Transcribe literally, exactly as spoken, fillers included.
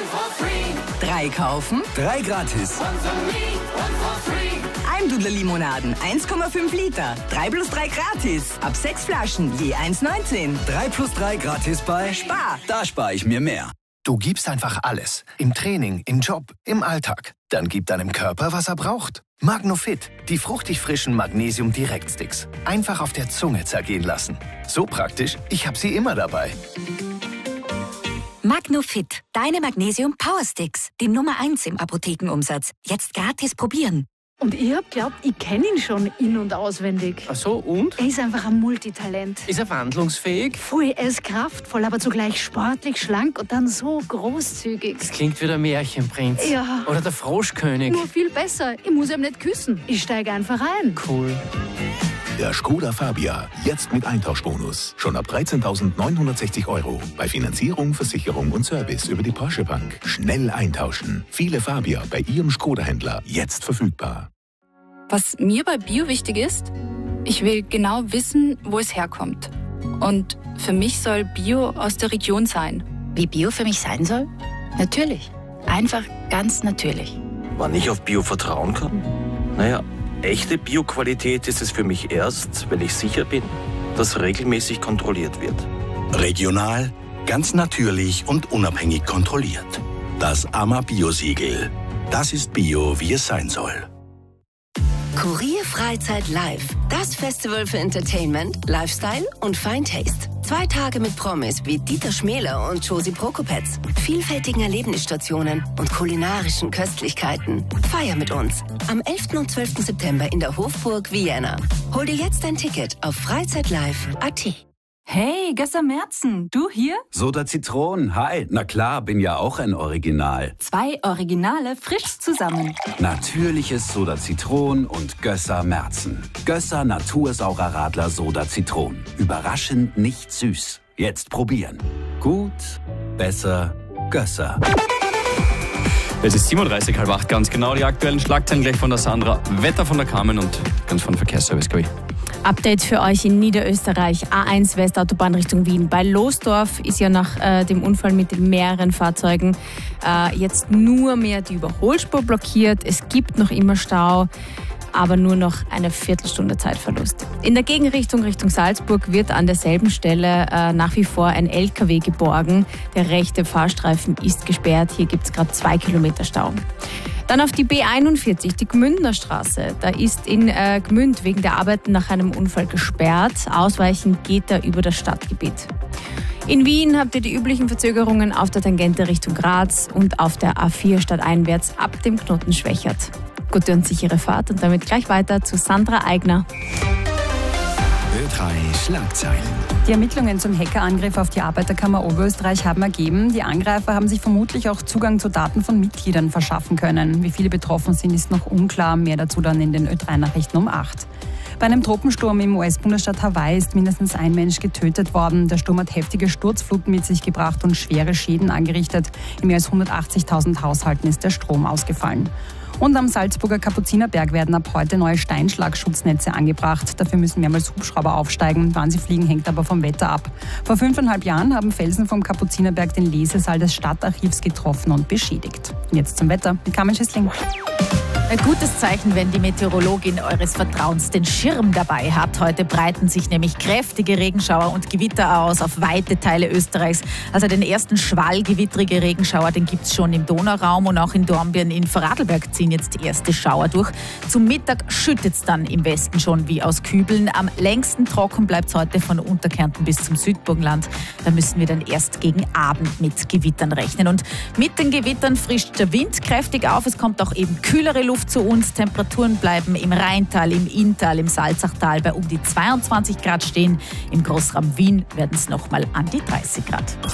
Drei kaufen, Drei gratis. Almdudler-Limonaden, eins Komma fünf Liter. Drei plus drei gratis. Ab sechs Flaschen, je eins neunzehn. Drei plus drei gratis bei Spar. Da spare ich mir mehr. Du gibst einfach alles. Im Training, im Job, im Alltag. Dann gib deinem Körper, was er braucht. Magnofit, die fruchtig frischen Magnesium-Direktsticks. Einfach auf der Zunge zergehen lassen. So praktisch, ich habe sie immer dabei. Magnofit, deine Magnesium-Power-Sticks. Die Nummer eins im Apothekenumsatz. Jetzt gratis probieren. Und ich hab glaubt, ich kenne ihn schon in- und auswendig. Ach so, und? Er ist einfach ein Multitalent. Ist er wandlungsfähig? Voll, er ist kraftvoll, aber zugleich sportlich, schlank und dann so großzügig. Das klingt wie der Märchenprinz. Ja. Oder der Froschkönig. Nur viel besser. Ich muss ihm nicht küssen. Ich steige einfach ein. Cool. Der Skoda Fabia, jetzt mit Eintauschbonus. Schon ab dreizehntausendneunhundertsechzig Euro. Bei Finanzierung, Versicherung und Service über die Porsche Bank. Schnell eintauschen. Viele Fabia bei Ihrem Skoda-Händler jetzt verfügbar. Was mir bei Bio wichtig ist, ich will genau wissen, wo es herkommt. Und für mich soll Bio aus der Region sein. Wie Bio für mich sein soll? Natürlich. Einfach ganz natürlich. Wann ich auf Bio vertrauen kann? Naja, echte Bio-Qualität ist es für mich erst, wenn ich sicher bin, dass regelmäßig kontrolliert wird. Regional, ganz natürlich und unabhängig kontrolliert. Das A M A Bio-Siegel. Das ist Bio, wie es sein soll. Kurier Freizeit Live. Das Festival für Entertainment, Lifestyle und Fine Taste. Zwei Tage mit Promis wie Dieter Schmäler und Josie Prokopetz. Vielfältigen Erlebnisstationen und kulinarischen Köstlichkeiten. Feier mit uns. Am elften und zwölften September in der Hofburg Vienna. Hol dir jetzt ein Ticket auf freizeitlive punkt a t. Hey, Gösser Merzen, du hier? Soda Zitron, hi. Na klar, bin ja auch ein Original. Zwei Originale frisch zusammen. Natürliches Soda Zitron und Gösser Merzen. Gösser Natursaurer Radler Soda Zitron. Überraschend nicht süß. Jetzt probieren. Gut, besser, Gösser. Es ist siebenunddreißig, halb acht, ganz genau. Die aktuellen Schlagzeilen gleich von der Sandra, Wetter von der Carmen und ganz von Verkehrsservice, glaube ich. Update für euch in Niederösterreich. A eins Westautobahn Richtung Wien. Bei Losdorf ist ja nach äh, dem Unfall mit den mehreren Fahrzeugen äh, jetzt nur mehr die Überholspur blockiert. Es gibt noch immer Stau, aber nur noch eine Viertelstunde Zeitverlust. In der Gegenrichtung Richtung Salzburg wird an derselben Stelle äh, nach wie vor ein L K W geborgen. Der rechte Fahrstreifen ist gesperrt. Hier gibt es gerade zwei Kilometer Stau. Dann auf die B einundvierzig, die Gmündner Straße. Da ist in äh, Gmünd wegen der Arbeiten nach einem Unfall gesperrt. Ausweichen geht da über das Stadtgebiet. In Wien habt ihr die üblichen Verzögerungen auf der Tangente Richtung Graz und auf der A vier stadteinwärts ab dem Knoten Schwächert. Gute und sichere Fahrt und damit gleich weiter zu Sandra Eigner. Ö drei Schlagzeilen. Die Ermittlungen zum Hackerangriff auf die Arbeiterkammer Oberösterreich haben ergeben, die Angreifer haben sich vermutlich auch Zugang zu Daten von Mitgliedern verschaffen können. Wie viele betroffen sind, ist noch unklar. Mehr dazu dann in den Ö drei Nachrichten um acht. Bei einem Tropensturm im U S-Bundesstaat Hawaii ist mindestens ein Mensch getötet worden. Der Sturm hat heftige Sturzfluten mit sich gebracht und schwere Schäden angerichtet. In mehr als hundertachtzigtausend Haushalten ist der Strom ausgefallen. Und am Salzburger Kapuzinerberg werden ab heute neue Steinschlagschutznetze angebracht. Dafür müssen mehrmals Hubschrauber aufsteigen. Wann sie fliegen, hängt aber vom Wetter ab. Vor fünfeinhalb Jahren haben Felsen vom Kapuzinerberg den Lesesaal des Stadtarchivs getroffen und beschädigt. Und jetzt zum Wetter mit Carmen Schissling. Ein gutes Zeichen, wenn die Meteorologin eures Vertrauens den Schirm dabei hat. Heute breiten sich nämlich kräftige Regenschauer und Gewitter aus auf weite Teile Österreichs. Also den ersten schwallgewittrige Regenschauer, den gibt es schon im Donauraum und auch in Dornbirn in Vorarlberg ziehen jetzt erste Schauer durch. Zum Mittag schüttet es dann im Westen schon wie aus Kübeln. Am längsten trocken bleibt es heute von Unterkärnten bis zum Südburgenland. Da müssen wir dann erst gegen Abend mit Gewittern rechnen. Und mit den Gewittern frischt der Wind kräftig auf. Es kommt auch eben kühlere Luft zu uns. Temperaturen bleiben im Rheintal, im Inntal, im Salzachtal bei um die zweiundzwanzig Grad stehen. Im Großraum Wien werden es nochmal an die dreißig Grad.